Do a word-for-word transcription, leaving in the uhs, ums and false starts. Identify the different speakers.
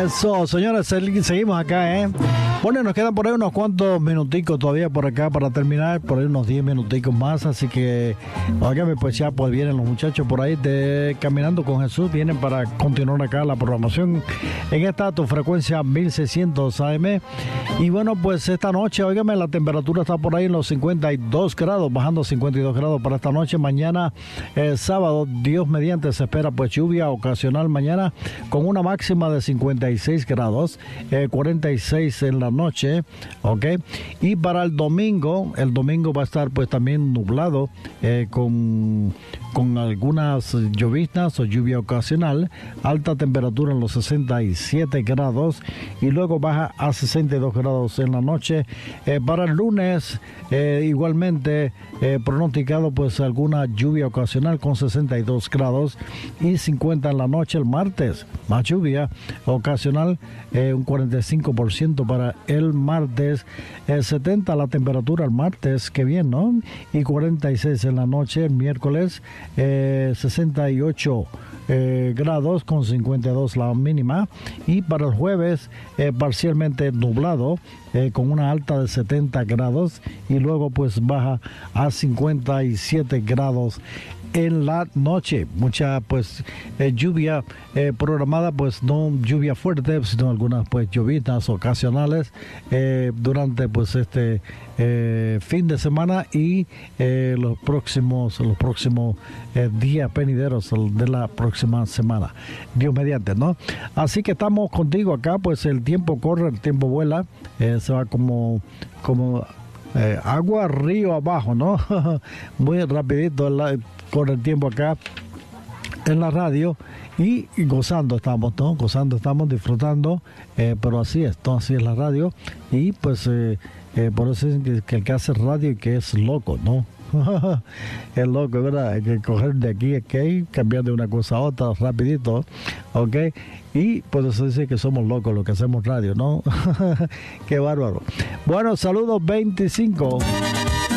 Speaker 1: Eso, señores, seguimos acá, ¿eh? Bueno, nos quedan por ahí unos cuantos minuticos todavía por acá para terminar, por ahí unos diez minuticos más, así que, óigame, pues ya pues vienen los muchachos por ahí de Caminando con Jesús, vienen para continuar acá la programación en esta tu frecuencia mil seiscientos A M. Y bueno, pues esta noche, óigame, la temperatura está por ahí en los cincuenta y dos grados, bajando a cincuenta y dos grados para esta noche. Mañana, eh, sábado, Dios mediante, se espera pues lluvia ocasional mañana con una máxima de cincuenta y seis grados, eh, cuarenta y seis en la noche, ok. Y para el domingo, el domingo va a estar pues también nublado, eh, con, con algunas lloviznas o lluvia ocasional, alta temperatura en los sesenta y siete grados y luego baja a sesenta y dos grados en la noche. Eh, para el lunes, eh, igualmente eh, pronosticado pues alguna lluvia ocasional con sesenta y dos grados y cincuenta en la noche. El martes, más lluvia ocasional, eh, un cuarenta y cinco por ciento para el martes, eh, setenta la temperatura el martes, que bien, ¿no? Y cuarenta y seis en la noche. El miércoles, eh, sesenta y ocho eh, grados con cincuenta y dos la mínima. Y para el jueves, eh, parcialmente nublado, eh, con una alta de setenta grados y luego pues baja a cincuenta y siete grados en la noche. Mucha pues eh, lluvia eh, programada, pues no lluvia fuerte, sino algunas pues lluvias ocasionales eh, durante pues este eh, fin de semana y eh, los próximos los próximos eh, días venideros de la próxima semana, Dios mediante, ¿no? Así que estamos contigo acá, pues el tiempo corre, el tiempo vuela, eh, se va como como eh, agua río abajo, ¿no? Muy rapidito la, con el tiempo acá en la radio y, y gozando estamos, ¿no? Gozando estamos, disfrutando, eh, pero así es, ¿no? Así es la radio y pues eh, eh, por eso dicen que, que el que hace radio y que es loco, ¿no? Es loco, ¿verdad? Hay que coger de aquí a aquí, cambiar de una cosa a otra rapidito, ¿ok? Y por eso dice que somos locos los que hacemos radio, ¿no? Qué bárbaro. Bueno, saludos veinticinco.